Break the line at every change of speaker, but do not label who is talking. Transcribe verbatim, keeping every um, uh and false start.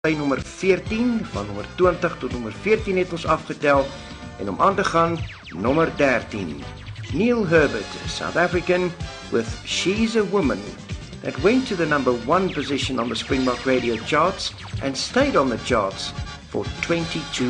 by nommer veertien, van nommer twintig tot nommer veertien het ons afgetel, en om aan te gaan, nommer dertien. Neil Herbert, South African, with She's a Woman, that went to the number one position on the Springbok radio charts and stayed on the charts for twenty-two